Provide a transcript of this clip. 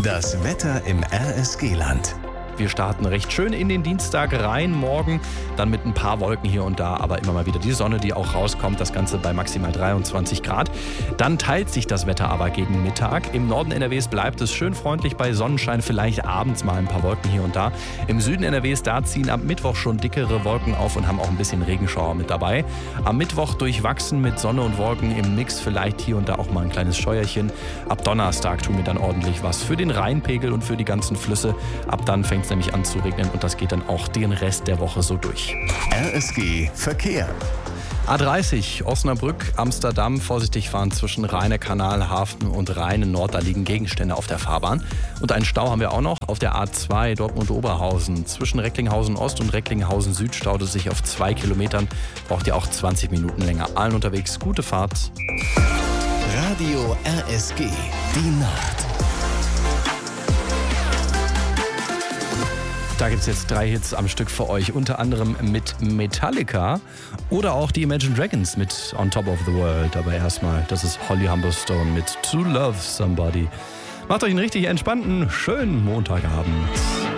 Das Wetter im RSG-Land. Wir starten recht schön in den Dienstag rein. Morgen dann mit ein paar Wolken hier und da, aber immer mal wieder die Sonne, die auch rauskommt. Das Ganze bei maximal 23 Grad. Dann teilt sich das Wetter aber gegen Mittag. Im Norden NRWs bleibt es schön freundlich bei Sonnenschein, vielleicht abends mal ein paar Wolken hier und da. Im Süden NRWs, da ziehen ab Mittwoch schon dickere Wolken auf und haben auch ein bisschen Regenschauer mit dabei. Am Mittwoch durchwachsen mit Sonne und Wolken im Mix, vielleicht hier und da auch mal ein kleines Scheuerchen. Ab Donnerstag tun wir dann ordentlich was für den Rheinpegel und für die ganzen Flüsse. Ab dann fängt es nämlich an zu regnen und das geht dann auch den Rest der Woche so durch. RSG Verkehr. A30 Osnabrück, Amsterdam, vorsichtig fahren zwischen Rheiner Kanal, Hafen und Rheine-Nord. Da liegen Gegenstände auf der Fahrbahn. Und einen Stau haben wir auch noch auf der A2 Dortmund-Oberhausen. Zwischen Recklinghausen Ost und Recklinghausen Süd staut es sich auf 2 Kilometern. Braucht ihr auch 20 Minuten länger. Allen unterwegs, gute Fahrt. Radio RSG, die Nacht. Da gibt es jetzt 3 Hits am Stück für euch, unter anderem mit Metallica oder auch die Imagine Dragons mit On Top of the World. Aber erstmal, das ist Holly Humberstone mit To Love Somebody. Macht euch einen richtig entspannten, schönen Montagabend.